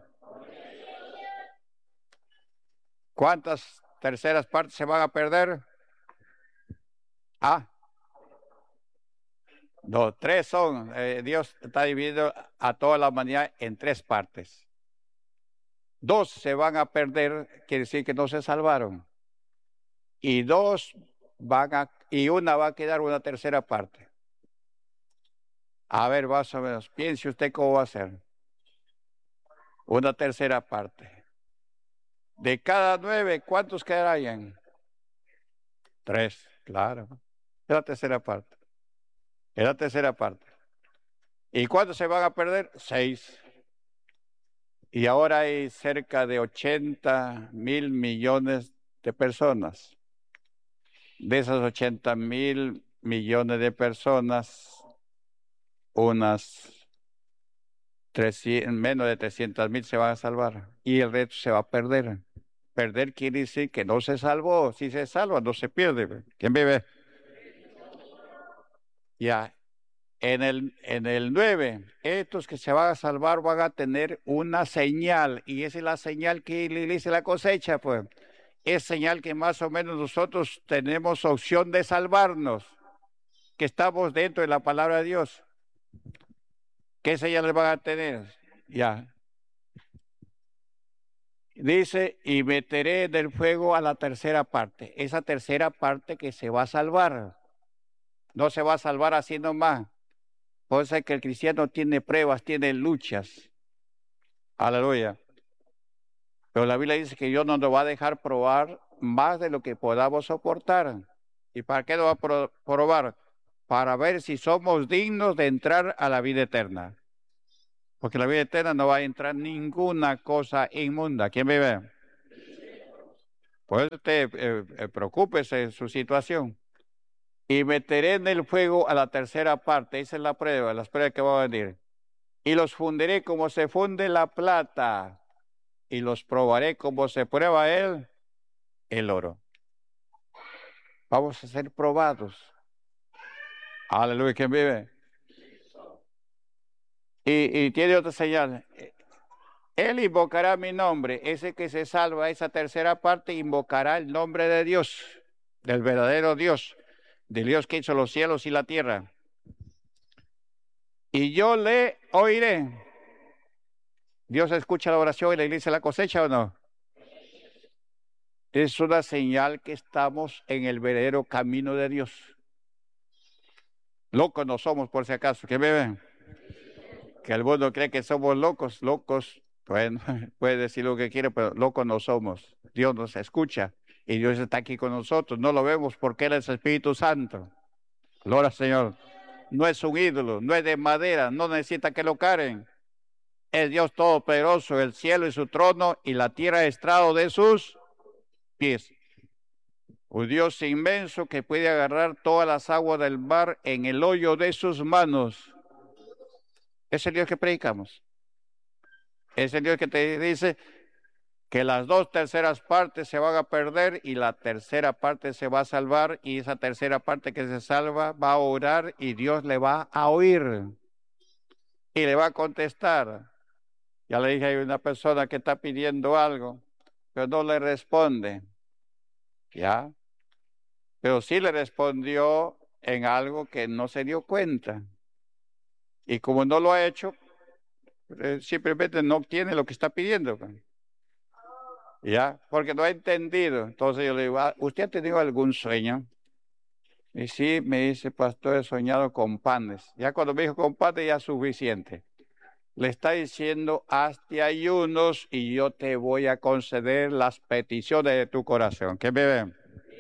¿Cuántas terceras partes se van a perder? Ah, no, tres son. Dios está dividido a toda la humanidad en 3 partes. 2 se van a perder, quiere decir que no se salvaron. Y y una va a quedar una tercera parte. A ver, más o menos, piense usted cómo va a ser. Una tercera parte. De cada 9, ¿cuántos quedarían? 3, claro. Es la tercera parte. Es la tercera parte. ¿Y cuántos se van a perder? 6. Y ahora hay cerca de 80.000 millones de personas. De esas 80.000 millones de personas, unas menos de 300.000 se van a salvar y el resto se va a perder. Perder quiere decir que no se salvó. Si se salva, no se pierde. ¿Quién vive? Ya. En el 9, estos que se van a salvar van a tener una señal, y esa es la señal que le dice la cosecha, pues. Es señal que más o menos nosotros tenemos opción de salvarnos, que estamos dentro de la palabra de Dios. ¿Qué señales van a tener? Ya. Dice, y meteré en el fuego a la tercera parte. Esa tercera parte que se va a salvar. No se va a salvar haciendo más. Por eso es que el cristiano tiene pruebas, tiene luchas. Aleluya. Pero la Biblia dice que Dios no nos va a dejar probar más de lo que podamos soportar. ¿Y para qué nos va a probar? Para ver si somos dignos de entrar a la vida eterna. Porque la vida eterna no va a entrar ninguna cosa inmunda. ¿Quién vive? Por eso usted preocúpese de su situación. Y meteré en el fuego a la tercera parte. Esa es la prueba, las pruebas que va a venir. Y los fundiré como se funde la plata. Y los probaré como se prueba el oro. Vamos a ser probados. Aleluya, ¿quién vive? Y tiene otra señal. Él invocará mi nombre. Ese que se salva, esa tercera parte, invocará el nombre de Dios, del verdadero Dios, del Dios que hizo los cielos y la tierra. Y yo le oiré. ¿Dios escucha la oración y la iglesia la cosecha o no? Es una señal que estamos en el verdadero camino de Dios. Locos no somos, por si acaso. ¿Qué me ven? Que el mundo cree que somos locos, locos. Bueno, puede decir lo que quiere, pero locos no somos. Dios nos escucha y Dios está aquí con nosotros. No lo vemos porque Él es Espíritu Santo. Gloria al Señor. No es un ídolo, no es de madera, no necesita que lo caren. Es Dios todopoderoso, el cielo es su trono y la tierra es estrado de sus pies. Un Dios inmenso que puede agarrar todas las aguas del mar en el hoyo de sus manos. Es el Dios que predicamos. Es el Dios que te dice que las 2/3 partes se van a perder y la tercera parte se va a salvar y esa tercera parte que se salva va a orar y Dios le va a oír y le va a contestar. Ya le dije, hay una persona que está pidiendo algo, pero no le responde. ¿Ya? Pero sí le respondió en algo que no se dio cuenta. Y como no lo ha hecho, simplemente no obtiene lo que está pidiendo. ¿Ya? Porque no ha entendido. Entonces yo le digo, ¿usted ha tenido algún sueño? Y sí, me dice, pastor, he soñado con panes. Ya cuando me dijo con panes ya es suficiente. Le está diciendo, hazte ayunos y yo te voy a conceder las peticiones de tu corazón. ¿Qué me ven?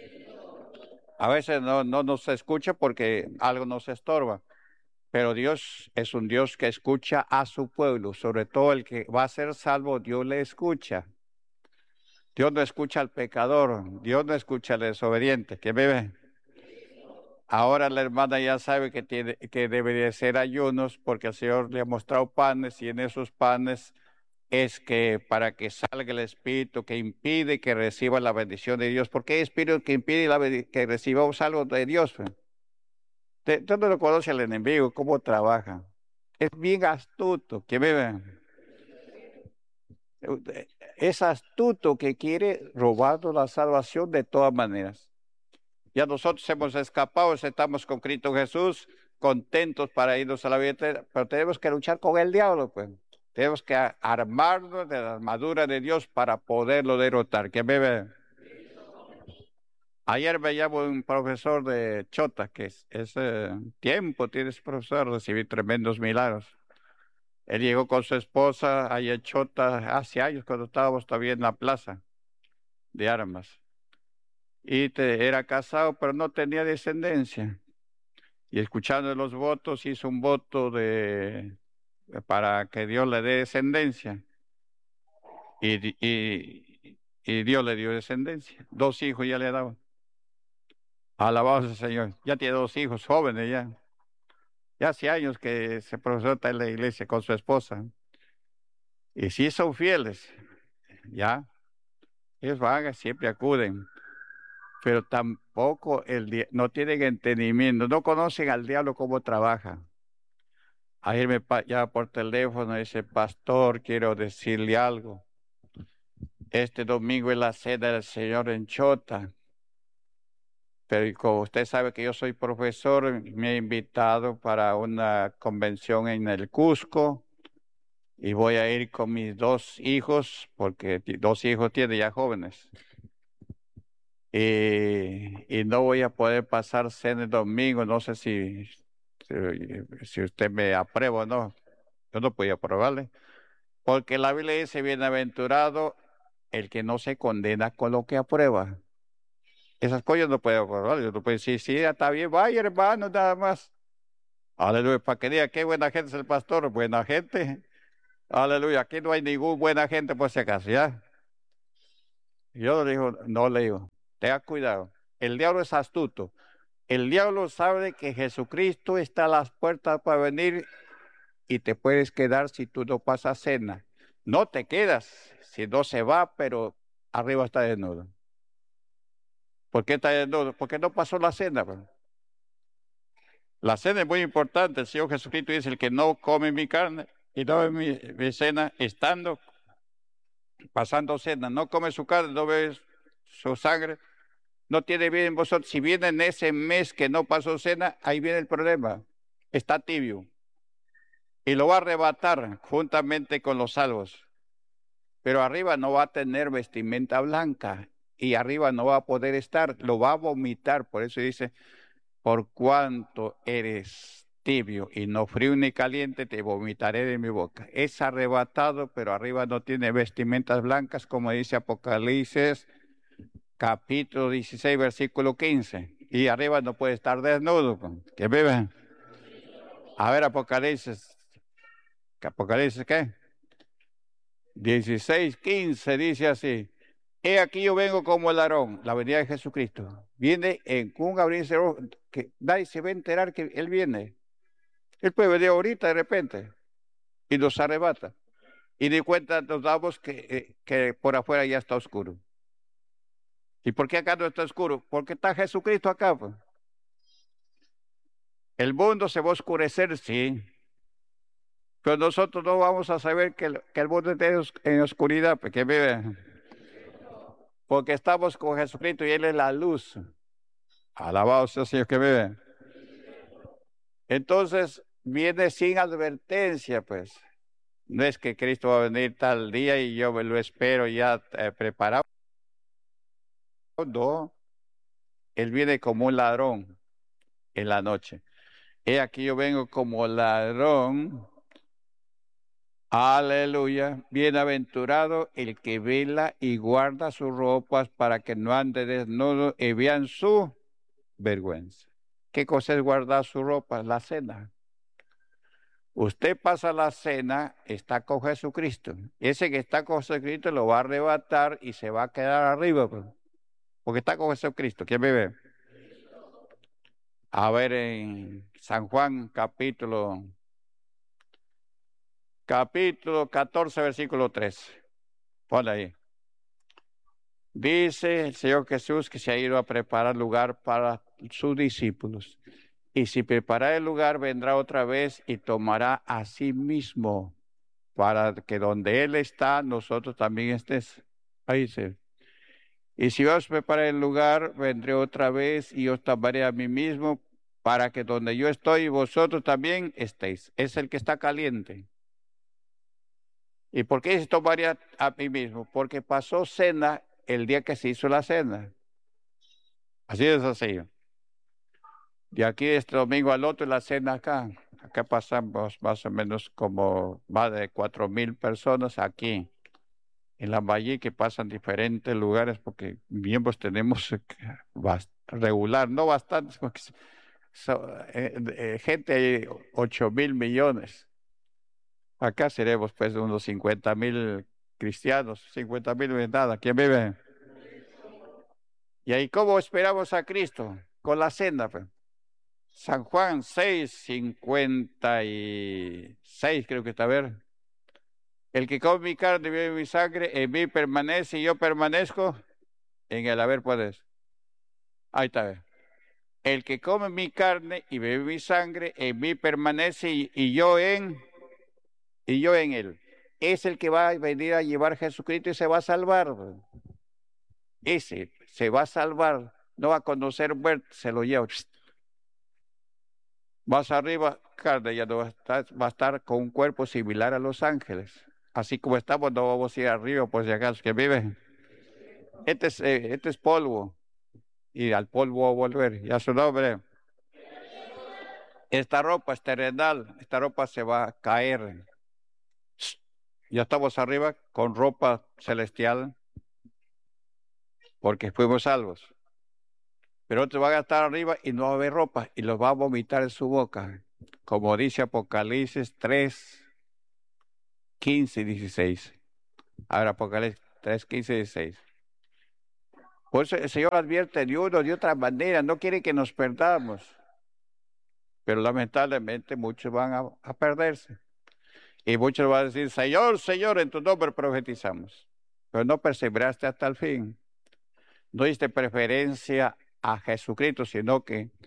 A veces no nos escucha porque algo nos estorba, pero Dios es un Dios que escucha a su pueblo, sobre todo el que va a ser salvo, Dios le escucha. Dios no escucha al pecador, Dios no escucha al desobediente. ¿Qué me ven? Ahora la hermana ya sabe que debe de hacer ayunos porque el Señor le ha mostrado panes y en esos panes es que para que salga el espíritu que impide que reciba la bendición de Dios. ¿Por qué espíritu que impide que recibamos algo de Dios? Usted no lo conoce al enemigo, cómo trabaja. Es bien astuto, que me ven. Es astuto que quiere robarnos la salvación de todas maneras. Ya nosotros hemos escapado, estamos con Cristo Jesús, contentos para irnos a la vida eterna, pero tenemos que luchar con el diablo, pues. Tenemos que armarnos de la armadura de Dios para poderlo derrotar. ¿Qué me ve? Ayer me llamó un profesor de Chota, que ese tiempo tiene ese profesor, recibí tremendos milagros. Él llegó con su esposa allá en Chota hace años, cuando estábamos todavía en la plaza de armas. Y era casado, pero no tenía descendencia. Y escuchando los votos, hizo un voto para que Dios le dé descendencia. Y Dios le dio descendencia. 2 hijos ya le daba. Alabado sea el Señor. Ya tiene 2 hijos jóvenes ya. Ya hace años que se profesó está en la iglesia con su esposa. Y sí son fieles, ya. Ellos van, siempre acuden. Pero tampoco no tienen entendimiento, no conocen al diablo cómo trabaja. Ayer me llama por teléfono, dice, pastor, quiero decirle algo. Este domingo es la cena del Señor en Chota. Pero como usted sabe que yo soy profesor, me ha invitado para una convención en el Cusco y voy a ir con mis 2 hijos, porque 2 hijos tiene ya jóvenes. Y no voy a poder pasar cena el domingo, no sé si usted me aprueba o no. Yo no podía aprobarle, porque la Biblia dice, bienaventurado el que no se condena con lo que aprueba. Esas cosas yo no puedo aprobar, yo no puedo decir, sí, está bien, vaya hermano, nada más. Aleluya, para que diga qué buena gente es el pastor, buena gente. Aleluya, aquí no hay ningún buena gente por si acaso, ¿ya? Yo le digo, no le digo, tenga cuidado. El diablo es astuto. El diablo sabe que Jesucristo está a las puertas para venir y te puedes quedar si tú no pasas cena. No te quedas si no se va, pero arriba está desnudo. ¿Por qué está desnudo? Porque no pasó la cena, pues. La cena es muy importante. El Señor Jesucristo dice, el que no come mi carne y no bebe mi cena, estando, pasando cena, no come su carne, no bebe su sangre, no tiene bien en vosotros. Si viene en ese mes que no pasó cena, ahí viene el problema. Está tibio. Y lo va a arrebatar juntamente con los salvos. Pero arriba no va a tener vestimenta blanca y arriba no va a poder estar, lo va a vomitar. Por eso dice, por cuanto eres tibio y no frío ni caliente, te vomitaré de mi boca. Es arrebatado, pero arriba no tiene vestimentas blancas, como dice Apocalipsis capítulo 16, versículo 15. Y arriba no puede estar desnudo. ¿Qué vive? A ver, Apocalipsis, ¿qué? 16, 15 dice así. He aquí yo vengo como el ladrón, la venida de Jesucristo. Viene en un abrir y cerrar que nadie se va a enterar que Él viene. Él puede venir ahorita de repente y nos arrebata. Y de cuenta nos damos que por afuera ya está oscuro. ¿Y por qué acá no está oscuro? Porque está Jesucristo acá, pues. El mundo se va a oscurecer, sí. Pero nosotros no vamos a saber que el mundo está en oscuridad, porque vive. Porque estamos con Jesucristo y Él es la luz. Alabado sea el Señor que vive. Entonces viene sin advertencia, pues. No es que Cristo va a venir tal día y yo me lo espero ya preparado. No, Él viene como un ladrón en la noche. He aquí yo vengo como ladrón. Aleluya. Bienaventurado el que vela y guarda sus ropas para que no ande desnudo y vean su vergüenza. ¿Qué cosa es guardar su ropa? La cena. Usted pasa la cena, está con Jesucristo. Ese que está con Jesucristo lo va a arrebatar y se va a quedar arriba, pues, porque está con Jesucristo. ¿Quién me ve? A ver, en San Juan capítulo 14, versículo 3. Ponle ahí. Dice el Señor Jesús que se ha ido a preparar lugar para sus discípulos. Y si prepara el lugar, vendrá otra vez y tomará a sí mismo para que donde Él está, nosotros también estés. Ahí dice. Y si os preparar el lugar, vendré otra vez y os tomaré a mí mismo para que donde yo estoy, vosotros también estéis. Es el que está caliente. ¿Y por qué se tomaría a mí mismo? Porque pasó cena el día que se hizo la cena. Así es así. De aquí este domingo al otro la cena acá. Acá pasamos más o menos como más de 4,000 personas aquí en la Valle que pasan diferentes lugares porque miembros tenemos regular, no bastantes, porque gente hay 8,000 millones. Acá seremos pues unos 50,000 cristianos, 50,000 no es nada. ¿Quién vive? Y ahí, ¿cómo esperamos a Cristo? Con la cena, pues. San Juan 6:56, creo que está, a ver. El que come mi carne y bebe mi sangre, en mí permanece y yo permanezco en el haber puedes. Ahí está, a ver. El que come mi carne y bebe mi sangre, en mí permanece y yo en él. Es el que va a venir a llevar a Jesucristo y se va a salvar. Ese se va a salvar, no va a conocer muerte, se lo lleva. Más arriba, carne ya no va a estar con un cuerpo similar a los ángeles. Así como estamos, no vamos a ir arriba, por si acaso que vive. Este es polvo, y al polvo va a volver. Y a su nombre. Esta ropa es terrenal, esta ropa se va a caer. Ya estamos arriba con ropa celestial, porque fuimos salvos. Pero otros van a estar arriba y no va a haber ropa, y los va a vomitar en su boca. Como dice Apocalipsis 3. 15 y 16. Ahora Apocalipsis 3, 15 y 16. Por eso el Señor advierte de uno, de otra manera, no quiere que nos perdamos, pero lamentablemente muchos van a perderse. Y muchos van a decir, Señor, Señor, en tu nombre profetizamos, pero no perseveraste hasta el fin. No diste preferencia a Jesucristo, sino que